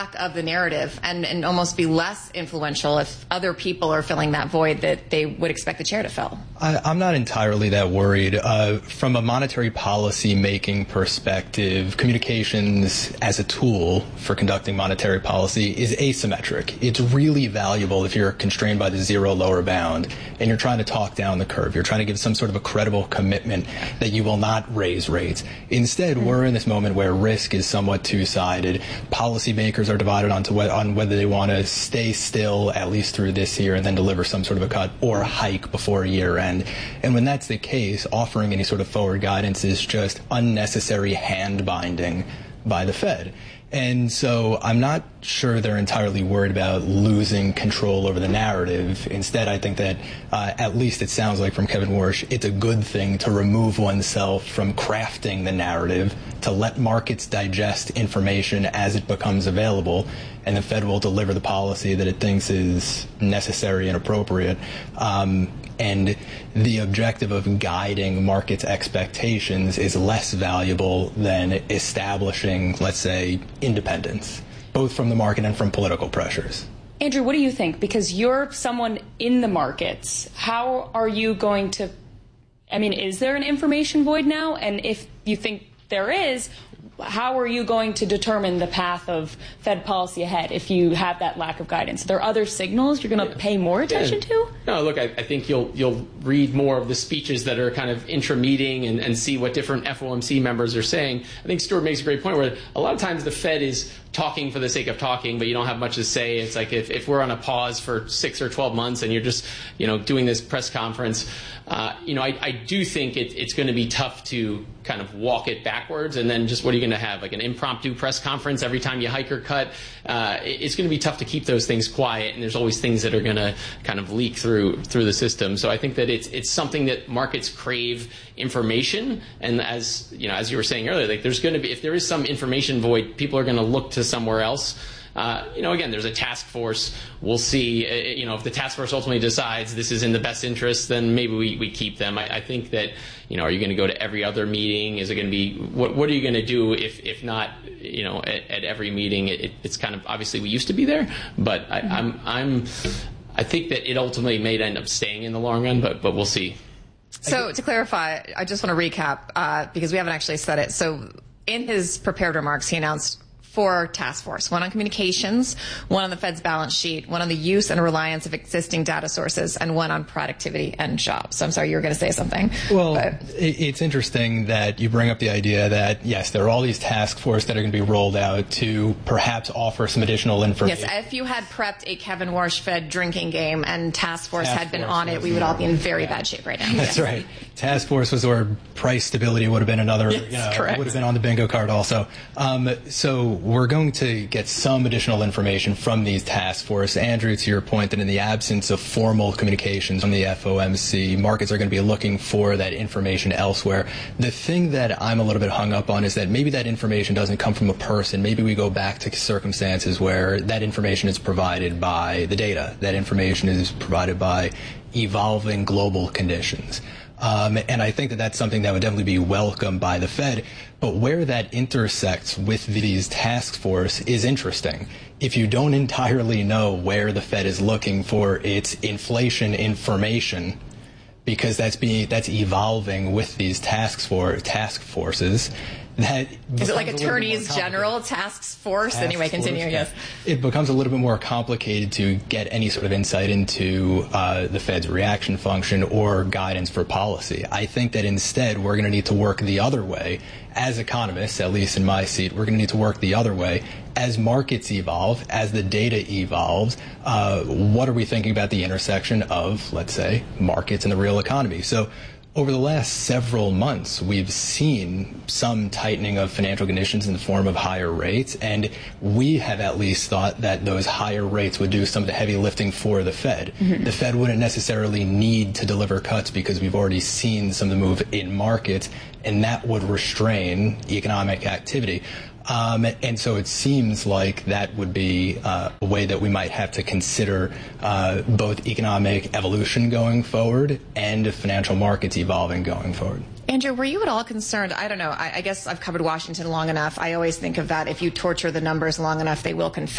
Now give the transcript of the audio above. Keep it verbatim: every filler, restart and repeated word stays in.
back of the narrative and, and almost be less influential if other people are filling that void that they would expect the chair to fill? I, I'm not entirely that worried. Uh, from a monetary policy making perspective, communications as a tool for conducting monetary policy is asymmetric. It's really valuable if you're constrained by the zero lower bound and you're trying to talk down the curve. You're trying to give some sort of a credible commitment that you will not raise rates. Instead, mm-hmm. we're in this moment where risk is somewhat two-sided. Policymakers are divided onto wh- on whether they want to stay still at least through this year and then deliver some sort of a cut or hike before year end. And when that's the case, offering any sort of forward guidance is just unnecessary hand binding by the Fed. And so I'm not sure they're entirely worried about losing control over the narrative. Instead, I think that, uh, at least it sounds like from Kevin Warsh, it's a good thing to remove oneself from crafting the narrative, to let markets digest information as it becomes available, and the Fed will deliver the policy that it thinks is necessary and appropriate. Um, and the objective of guiding markets' expectations is less valuable than establishing, let's say, independence, both from the market and from political pressures. Andrew, what do you think? Because you're someone in the markets. How are you going to, I mean, is there an information void now? And if you think there is, how are you going to determine the path of Fed policy ahead if you have that lack of guidance? Are there other signals you're going to yeah. pay more attention yeah. to? No, look, I, I think you'll you'll read more of the speeches that are kind of intra-meeting and, and see what different F O M C members are saying. I think Stuart makes a great point where a lot of times the Fed is talking for the sake of talking, but you don't have much to say. It's like if, if we're on a pause for six or twelve months and you're just, you know, doing this press conference, uh, you know, I, I do think it, it's going to be tough to kind of walk it backwards, and then just what are you going to have, like an impromptu press conference every time you hike or cut? Uh, it, it's going to be tough to keep those things quiet, and there's always things that are going to kind of leak through through the system. So I think that it's it's something that markets crave information, and as you know, as you were saying earlier, like there's going to be, if there is some information void, people are going to look to somewhere else. Uh, you know, again, there's a task force. We'll see, uh, you know, if the task force ultimately decides this is in the best interest, then maybe we, we keep them. I, I think that, you know, are you going to go to every other meeting? Is it going to be, what, what are you going to do if, if not, you know, at, at every meeting? It, it's kind of, obviously we used to be there, but I, mm-hmm. I'm, I'm, I think that it ultimately may end up staying in the long run, but, but we'll see. So to clarify, I just want to recap, uh, because we haven't actually said it. So in his prepared remarks, he announced four task force, one on communications, one on the Fed's balance sheet, one on the use and reliance of existing data sources, and one on productivity and jobs. So I'm sorry, you were going to say something. Well, but. It's interesting that you bring up the idea that, yes, there are all these task force that are going to be rolled out to perhaps offer some additional information. Yes, if you had prepped a Kevin Warsh Fed drinking game and task force task had been force on it, we would all be in very yeah. bad shape right now. That's yes. right. Task force was where price stability would have been another, yes, you know, correct. would have been on the bingo card also. Um, so we're going to get some additional information from these task force. Andrew, to your point that in the absence of formal communications from the F O M C, markets are going to be looking for that information elsewhere. The thing that I'm a little bit hung up on is that maybe that information doesn't come from a person. Maybe we go back to circumstances where that information is provided by the data. That information is provided by evolving global conditions. Um, and I think that that's something that would definitely be welcomed by the Fed. But where that intersects with these task force is interesting. If you don't entirely know where the Fed is looking for its inflation information, because that's being that's evolving with these task for task forces. That is it like attorneys general task force? Task anyway, continue. Force, yes, it becomes a little bit more complicated to get any sort of insight into uh, the Fed's reaction function or guidance for policy. I think that instead we're going to need to work the other way. As economists, at least in my seat, we're going to need to work the other way. As markets evolve, as the data evolves, uh, what are we thinking about the intersection of, let's say, markets and the real economy? So over the last several months, we've seen some tightening of financial conditions in the form of higher rates, and we have at least thought that those higher rates would do some of the heavy lifting for the Fed. Mm-hmm. The Fed wouldn't necessarily need to deliver cuts because we've already seen some of the move in markets, and that would restrain economic activity. Um, and so it seems like that would be uh, a way that we might have to consider uh, both economic evolution going forward and financial markets evolving going forward. Andrew, were you at all concerned? I don't know. I, I guess I've covered Washington long enough. I always think of that. If you torture the numbers long enough, they will confess.